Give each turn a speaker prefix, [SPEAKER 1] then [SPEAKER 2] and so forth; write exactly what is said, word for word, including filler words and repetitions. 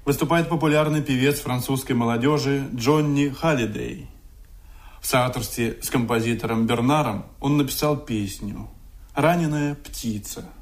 [SPEAKER 1] выступает популярный певец французской молодежи Джонни Халлидей. В соавторстве с композитором Бернаром он написал песню «Раненая птица».